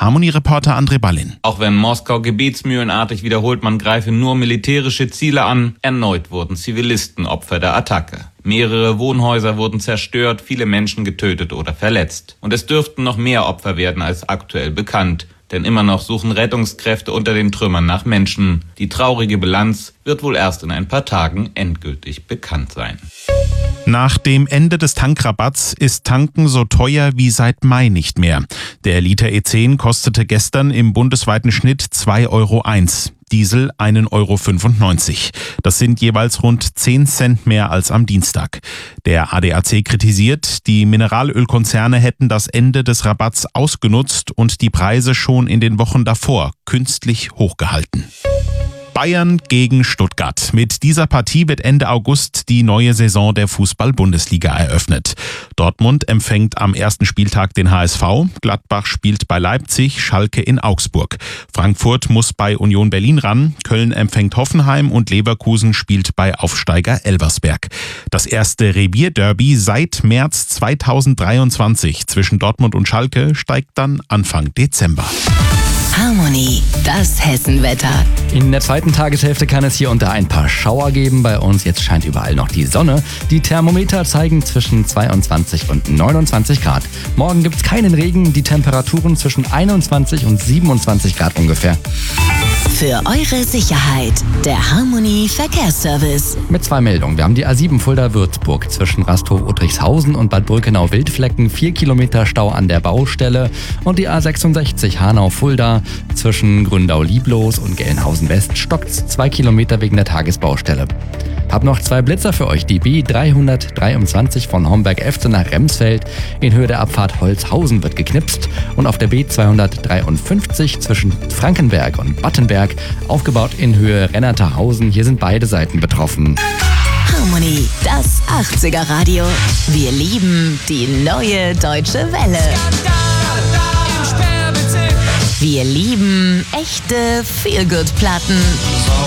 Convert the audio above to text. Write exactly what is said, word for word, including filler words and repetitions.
Harmonie-Reporter André Ballin. Auch wenn Moskau gebetsmühlenartig wiederholt, man greife nur militärische Ziele an, erneut wurden Zivilisten Opfer der Attacke. Mehrere Wohnhäuser wurden zerstört, viele Menschen getötet oder verletzt. Und es dürften noch mehr Opfer werden als aktuell bekannt. Denn immer noch suchen Rettungskräfte unter den Trümmern nach Menschen. Die traurige Bilanz wird wohl erst in ein paar Tagen endgültig bekannt sein. Nach dem Ende des Tankrabatts ist Tanken so teuer wie seit Mai nicht mehr. Der Liter E zehn kostete gestern im bundesweiten Schnitt zwei Euro eins. Diesel ein Euro fünfundneunzig. Das sind jeweils rund zehn Cent mehr als am Dienstag. Der A D A C kritisiert, die Mineralölkonzerne hätten das Ende des Rabatts ausgenutzt und die Preise schon in den Wochen davor künstlich hochgehalten. Bayern gegen Stuttgart. Mit dieser Partie wird Ende August die neue Saison der Fußball-Bundesliga eröffnet. Dortmund empfängt am ersten Spieltag den H S V, Gladbach spielt bei Leipzig, Schalke in Augsburg. Frankfurt muss bei Union Berlin ran, Köln empfängt Hoffenheim und Leverkusen spielt bei Aufsteiger Elversberg. Das erste Revierderby seit März zweitausenddreiundzwanzig zwischen Dortmund und Schalke steigt dann Anfang Dezember. Harmonie, das Hessenwetter. In der zweiten Tageshälfte kann es hier und da ein paar Schauer geben. Bei uns jetzt scheint überall noch die Sonne. Die Thermometer zeigen zwischen zweiundzwanzig und neunundzwanzig Grad. Morgen gibt's keinen Regen, die Temperaturen zwischen einundzwanzig und siebenundzwanzig Grad ungefähr. Für eure Sicherheit, der Harmonie Verkehrsservice. Mit zwei Meldungen. Wir haben die A sieben Fulda-Würzburg zwischen Rasthof-Uttrichshausen und Bad Brückenau-Wildflecken. Vier Kilometer Stau an der Baustelle. Und die A sechsundsechzig Hanau-Fulda zwischen Gründau-Lieblos und Gelnhausen-West stockt zwei Kilometer wegen der Tagesbaustelle. Hab noch zwei Blitzer für euch. Die B dreihundertdreiundzwanzig von Homberg-Efte nach Remsfeld in Höhe der Abfahrt Holzhausen wird geknipst und auf der B zweihundertdreiundfünfzig zwischen Frankenberg und Battenberg aufgebaut in Höhe Rennerterhausen. Hier sind beide Seiten betroffen. Harmonie, das achtziger Radio. Wir lieben die neue Deutsche Welle. Wir lieben echte Feelgood-Platten.